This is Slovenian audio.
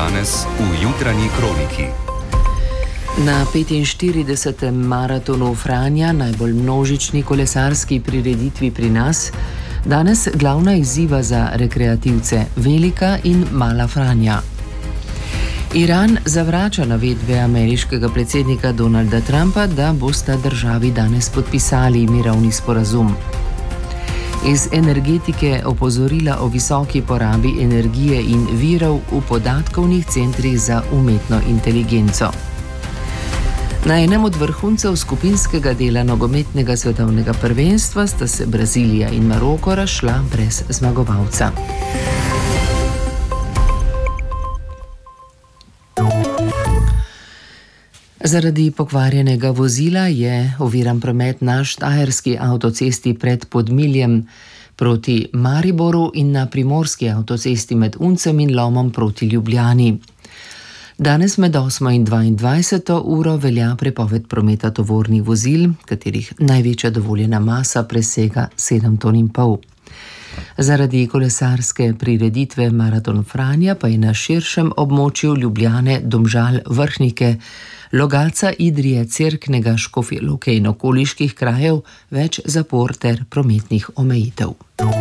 danes v jutranji kroniki. Na 45. maratonu Franja, najbolj množični kolesarski prireditvi pri nas, danes glavna izziva za rekreativce Velika in Mala Franja. Iran zavrača navedbe ameriškega predsednika Donalda Trumpa, da bosta državi danes podpisali mirovni sporazum. Iz energetike opozorila o visoki porabi energije in virov v podatkovnih centrih za umetno inteligenco. Na enem od vrhuncev skupinskega dela nogometnega svetovnega prvenstva sta se Brazilija in Maroko razšla brez zmagovalca. Zaradi pokvarjenega vozila je oviran promet na štajerski avtocesti pred Podmiljem proti Mariboru in na primorski avtocesti med Uncem in Lomom proti Ljubljani. Danes med 8. in 22. uro velja prepoved prometa tovornih vozil, katerih največja dovoljena masa presega 7,5 ton. Zaradi kolesarske prireditve Maraton Franja pa je na širšem območju Ljubljane, Domžal, Vrhnike, Logatca, Idrije, Cerknega, Škofje Loke in okoliških krajev več zapor ter prometnih omejitev.